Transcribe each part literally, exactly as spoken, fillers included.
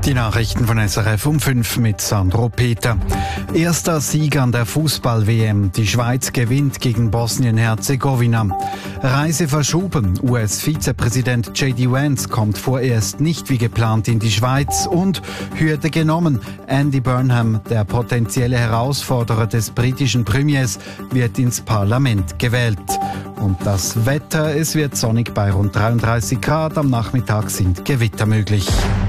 Die Nachrichten von S R F um fünf mit Sandro Peter. Erster Sieg an der Fußball-W M. Die Schweiz gewinnt gegen Bosnien-Herzegowina. Reise verschoben. U S-Vizepräsident J D Vance kommt vorerst nicht wie geplant in die Schweiz. Und Hürde genommen. Andy Burnham, der potenzielle Herausforderer des britischen Premiers, wird ins Parlament gewählt. Und das Wetter, es wird sonnig bei rund dreiunddreißig Grad. Am Nachmittag sind Gewitter möglich.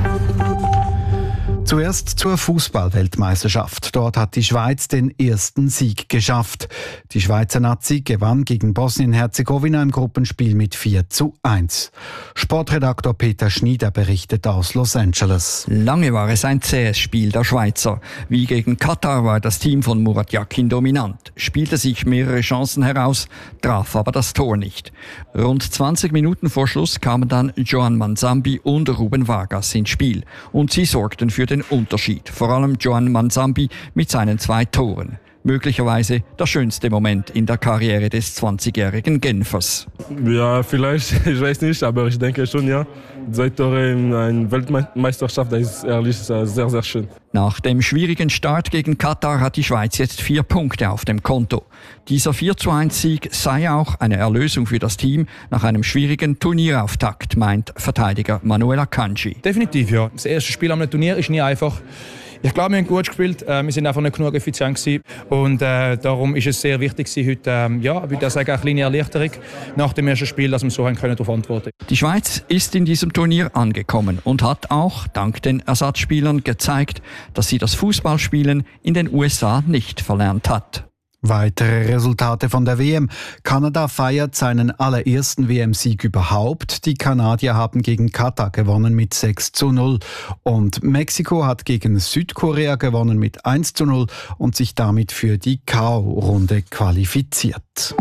Zuerst zur Fußball-Weltmeisterschaft. Dort hat die Schweiz den ersten Sieg geschafft. Die Schweizer Nazi gewann gegen Bosnien-Herzegowina im Gruppenspiel mit vier zu eins. Sportredaktor Peter Schnieder berichtet aus Los Angeles. Lange war es ein zähes Spiel der Schweizer. Wie gegen Katar war das Team von Murat Yakin dominant, spielte sich mehrere Chancen heraus, traf aber das Tor nicht. Rund zwanzig Minuten vor Schluss kamen dann Joan Manzambi und Ruben Vargas ins Spiel und sie sorgten für den Unterschied. Vor allem Joan Manzambi mit seinen zwei Toren. Möglicherweise der schönste Moment in der Karriere des zwanzigjährigen Genfers. Ja, vielleicht, ich weiß nicht, aber ich denke schon, ja. Zwei Tore in einer Weltmeisterschaft, das ist ehrlich sehr, sehr schön. Nach dem schwierigen Start gegen Katar hat die Schweiz jetzt vier Punkte auf dem Konto. Dieser vier zu eins Sieg sei auch eine Erlösung für das Team nach einem schwierigen Turnierauftakt, meint Verteidiger Manuel Akanji. Definitiv, ja. Das erste Spiel am Turnier ist nie einfach. Ich glaube, wir haben gut gespielt. Wir sind einfach nicht genug effizient gewesen. Und äh, darum ist es sehr wichtig gewesen, heute, ähm, ja, ich würde sagen, eine kleine Erleichterung nach dem ersten Spiel, dass wir so haben können darauf antworten. Die Schweiz ist in diesem Turnier angekommen und hat auch dank den Ersatzspielern gezeigt, dass sie das Fußballspielen in den U S A nicht verlernt hat. Weitere Resultate von der W M. Kanada feiert seinen allerersten W M-Sieg überhaupt. Die Kanadier haben gegen Katar gewonnen mit sechs zu null. Und Mexiko hat gegen Südkorea gewonnen mit eins zu null und sich damit für die K O-Runde qualifiziert.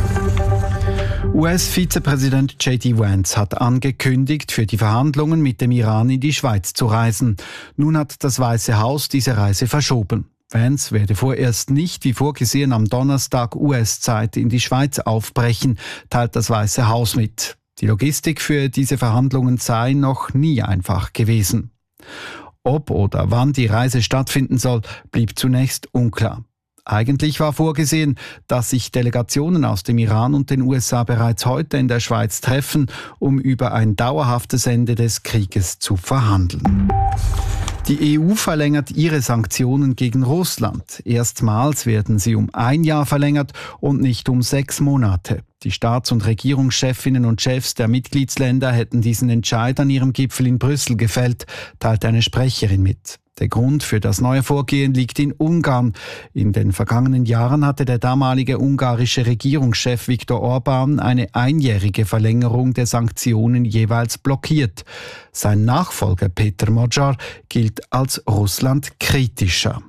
U S-Vizepräsident J D Vance hat angekündigt, für die Verhandlungen mit dem Iran in die Schweiz zu reisen. Nun hat das Weiße Haus diese Reise verschoben. Vance werde vorerst nicht, wie vorgesehen, am Donnerstag U S-Zeit in die Schweiz aufbrechen, teilt das Weiße Haus mit. Die Logistik für diese Verhandlungen sei noch nie einfach gewesen. Ob oder wann die Reise stattfinden soll, blieb zunächst unklar. Eigentlich war vorgesehen, dass sich Delegationen aus dem Iran und den U S A bereits heute in der Schweiz treffen, um über ein dauerhaftes Ende des Krieges zu verhandeln. Die E U verlängert ihre Sanktionen gegen Russland. Erstmals werden sie um ein Jahr verlängert und nicht um sechs Monate. Die Staats- und Regierungschefinnen und Chefs der Mitgliedsländer hätten diesen Entscheid an ihrem Gipfel in Brüssel gefällt, teilte eine Sprecherin mit. Der Grund für das neue Vorgehen liegt in Ungarn. In den vergangenen Jahren hatte der damalige ungarische Regierungschef Viktor Orbán eine einjährige Verlängerung der Sanktionen jeweils blockiert. Sein Nachfolger Peter Magyar gilt als Russland-kritischer.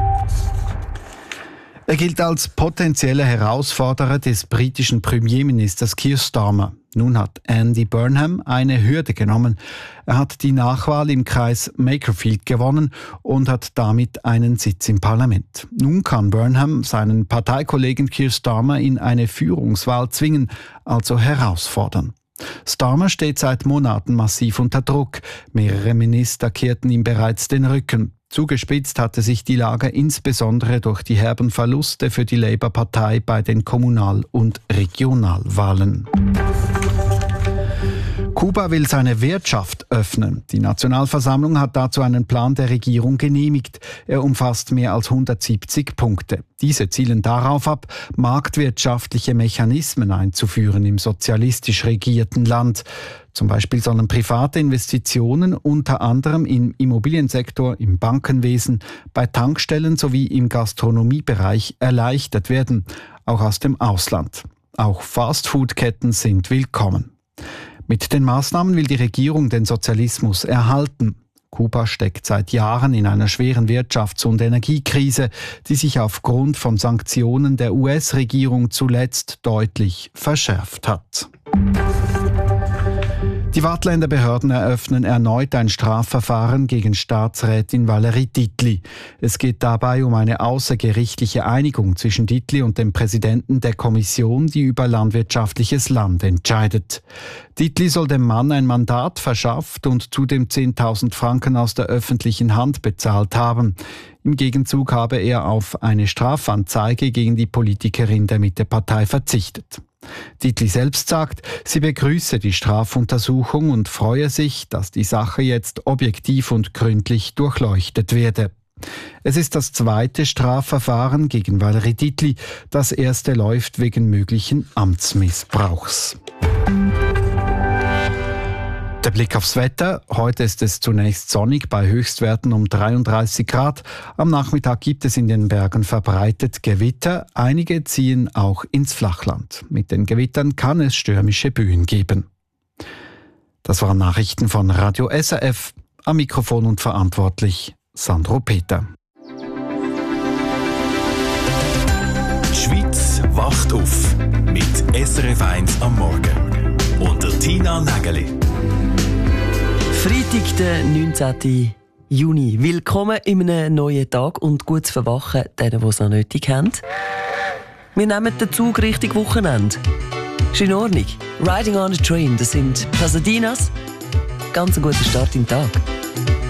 Er gilt als potenzieller Herausforderer des britischen Premierministers Keir Starmer. Nun hat Andy Burnham eine Hürde genommen. Er hat die Nachwahl im Kreis Makerfield gewonnen und hat damit einen Sitz im Parlament. Nun kann Burnham seinen Parteikollegen Keir Starmer in eine Führungswahl zwingen, also herausfordern. Starmer steht seit Monaten massiv unter Druck. Mehrere Minister kehrten ihm bereits den Rücken. Zugespitzt hatte sich die Lage insbesondere durch die herben Verluste für die Labour-Partei bei den Kommunal- und Regionalwahlen. Kuba will seine Wirtschaft öffnen. Die Nationalversammlung hat dazu einen Plan der Regierung genehmigt. Er umfasst mehr als hundertsiebzig Punkte. Diese zielen darauf ab, marktwirtschaftliche Mechanismen einzuführen im sozialistisch regierten Land. Zum Beispiel sollen private Investitionen unter anderem im Immobiliensektor, im Bankenwesen, bei Tankstellen sowie im Gastronomiebereich erleichtert werden, auch aus dem Ausland. Auch Fastfood-Ketten sind willkommen. Mit den Maßnahmen will die Regierung den Sozialismus erhalten. Kuba steckt seit Jahren in einer schweren Wirtschafts- und Energiekrise, die sich aufgrund von Sanktionen der U S-Regierung zuletzt deutlich verschärft hat. Die Waadtländer Behörden eröffnen erneut ein Strafverfahren gegen Staatsrätin Valérie Dietli. Es geht dabei um eine außergerichtliche Einigung zwischen Dietli und dem Präsidenten der Kommission, die über landwirtschaftliches Land entscheidet. Dietli soll dem Mann ein Mandat verschafft und zudem zehntausend Franken aus der öffentlichen Hand bezahlt haben. Im Gegenzug habe er auf eine Strafanzeige gegen die Politikerin der Mittepartei verzichtet. Dietli selbst sagt, sie begrüße die Strafuntersuchung und freue sich, dass die Sache jetzt objektiv und gründlich durchleuchtet werde. Es ist das zweite Strafverfahren gegen Valérie Dietli. Das erste läuft wegen möglichen Amtsmissbrauchs. Der Blick aufs Wetter. Heute ist es zunächst sonnig bei Höchstwerten um dreiunddreißig Grad. Am Nachmittag gibt es in den Bergen verbreitet Gewitter. Einige ziehen auch ins Flachland. Mit den Gewittern kann es stürmische Böen geben. Das waren Nachrichten von Radio S R F. Am Mikrofon und verantwortlich Sandro Peter. Die Schweiz wacht auf mit S R F eins am Morgen. Unter Tina Nägeli. Freitag, der neunzehnten Juni. Willkommen in einem neuen Tag und gutes Verwachen denen, die es noch nötig haben. Wir nehmen den Zug Richtung Wochenende. Ist in Ordnung. Riding on a Train, das sind Pasadenas. Ganz ein guter Start im Tag.